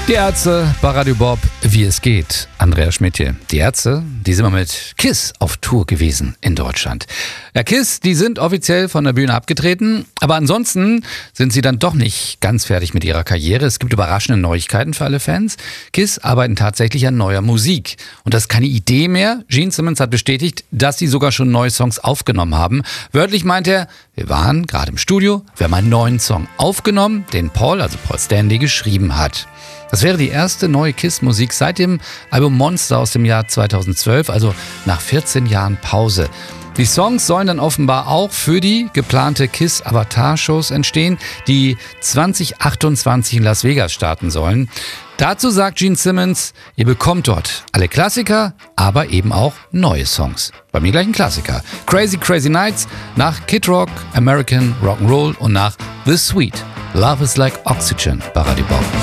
Die Ärzte bei Radio Bob, wie es geht. Andreas Schmidt hier. Die Ärzte, die sind mal mit KISS auf Tour gewesen in Deutschland. Ja, KISS, die sind offiziell von der Bühne abgetreten, aber ansonsten sind sie dann doch nicht ganz fertig mit ihrer Karriere. Es gibt überraschende Neuigkeiten für alle Fans. KISS arbeiten tatsächlich an neuer Musik. Und das ist keine Idee mehr. Gene Simmons hat bestätigt, dass sie sogar schon neue Songs aufgenommen haben. Wörtlich meint er, wir waren gerade im Studio, wir haben einen neuen Song aufgenommen, den Paul Stanley, geschrieben hat. Das wäre die erste neue KISS-Musik seit dem Album Monster aus dem Jahr 2012, also nach 14 Jahren Pause. Die Songs sollen dann offenbar auch für die geplante KISS-Avatar-Shows entstehen, die 2028 in Las Vegas starten sollen. Dazu sagt Gene Simmons, ihr bekommt dort alle Klassiker, aber eben auch neue Songs. Bei mir gleich ein Klassiker. Crazy Crazy Nights nach Kid Rock, American Rock'n'Roll und nach The Sweet. Love is like Oxygen bei Radio Bob.